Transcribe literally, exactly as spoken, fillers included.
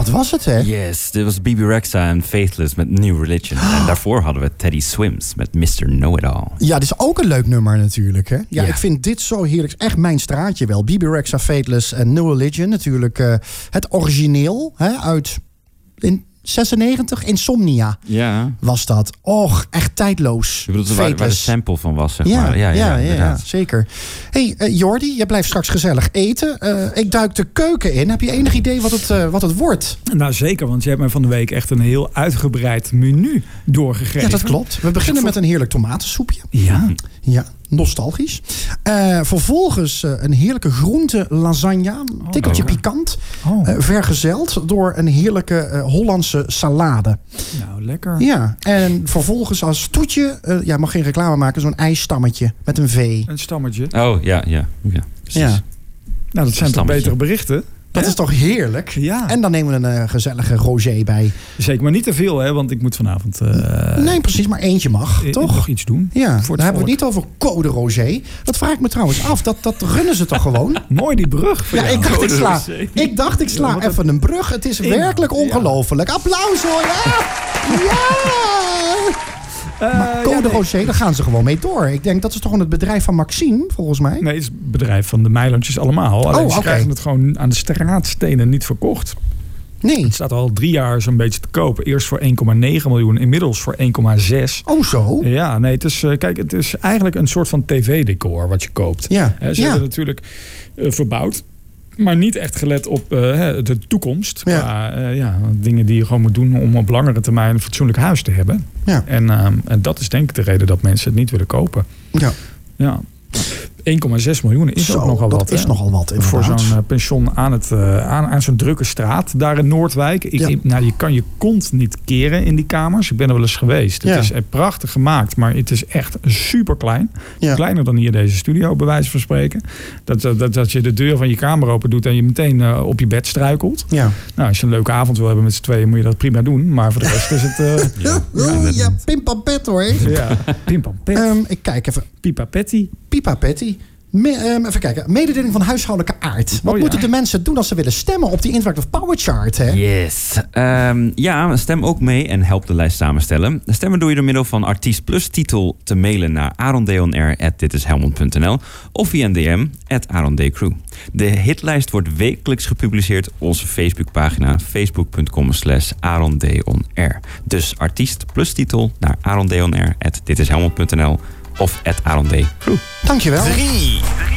dat was het, hè? Yes, dit was B B Rexha en Faithless met New Religion. Oh. En daarvoor hadden we Teddy Swims met mister Know-It-All. Ja, dit is ook een leuk nummer natuurlijk, hè? Ja, ja. ik vind dit zo heerlijk. Echt mijn straatje wel. B B Rexha, Faithless en New Religion. Natuurlijk uh, het origineel hè, uit... In zesennegentig, Insomnia ja. was dat. Och, echt tijdloos. Je bedoelt waar, waar de sample van was, zeg ja, maar. Ja, ja, ja, ja, ja zeker. Hey, uh, Jordi, je blijft straks gezellig eten. Uh, ik duik de keuken in. Heb je enig idee wat het, uh, wat het wordt? Nou, zeker, want je hebt mij van de week echt een heel uitgebreid menu doorgegeven. Ja, dat klopt. We beginnen met een heerlijk tomatensoepje. Ja. Ja, nostalgisch. Uh, vervolgens uh, een heerlijke groente lasagne. Een tikkeltje oh, pikant. Oh. Uh, vergezeld door een heerlijke uh, Hollandse salade. Nou, lekker. Ja, en vervolgens als toetje, uh, ja, mag geen reclame maken, zo'n ijsstammetje met een V. Een stammetje. Oh, ja, ja. ja, ja. Nou, dat zijn toch betere berichten? Dat He? is toch heerlijk? Ja. En dan nemen we een uh, gezellige rosé bij. Zeker, maar niet te veel, hè? Want ik moet vanavond... Uh, nee, precies, maar eentje mag, e- toch? Nog iets doen. Ja, voor dan het hebben we het niet over code rosé. Dat vraag ik me trouwens af. Dat, dat runnen ze toch gewoon? Mooi die brug. Ja, ik dacht ik, sla, ik dacht ik sla ja, even een brug. Het is in, werkelijk ongelooflijk. Ja. Applaus hoor, ja! Ja! Uh, maar Code ja, nee. Rosé, daar gaan ze gewoon mee door. Ik denk, dat is toch gewoon het bedrijf van Maxime, volgens mij? Nee, het is het bedrijf van de Meilandjes allemaal. Alleen oh, ze okay. krijgen het gewoon aan de straatstenen niet verkocht. Nee. Het staat al drie jaar zo'n beetje te kopen. Eerst voor één komma negen miljoen, inmiddels voor één komma zes. Oh, zo? Ja, nee, het is, uh, kijk, het is eigenlijk een soort van tv-decor wat je koopt. Ja. He, ze ja. hebben natuurlijk uh, verbouwd. Maar niet echt gelet op uh, de toekomst. Ja. Qua uh, ja, dingen die je gewoon moet doen om op langere termijn een fatsoenlijk huis te hebben. Ja. En, uh, en dat is denk ik de reden dat mensen het niet willen kopen. Ja. Ja. één komma zes miljoen is Zo, ook nogal dat wat. Dat is hè? nogal wat, inderdaad. Voor zo'n uh, pension aan, het, uh, aan, aan zo'n drukke straat. Daar in Noordwijk. Ik, ja. ik, nou, je kan je kont niet keren in die kamers. Ik ben er wel eens geweest. Het ja. is prachtig gemaakt. Maar het is echt super klein. Ja. Kleiner dan hier deze studio, bij wijze van spreken. Dat, dat, dat je de deur van je kamer open doet. En je meteen uh, op je bed struikelt. Ja. Nou, als je een leuke avond wil hebben met z'n tweeën. Moet je dat prima doen. Maar voor de rest is het... Uh, ja, ja, ja pimpampet hoor. Ja, pimpampet. Um, ik kijk even. Pipapetti. Pipapetti. Me, um, even kijken. Mededeling van huishoudelijke aard. Wat oh, moeten ja. de mensen doen als ze willen stemmen op die Interactive Power Chart? Hè? Yes. Um, ja, stem ook mee en help de lijst samenstellen. Stemmen doe je door middel van artiest plus titel te mailen naar arondeonair at ditishelmond punt n l of via een D M at arondcrew. De hitlijst wordt wekelijks gepubliceerd op onze Facebookpagina facebook punt com slash arondeonair. Dus artiest plus titel naar arondeonair at ditishelmond punt n l of at arondcrew. Dankjewel. Drie.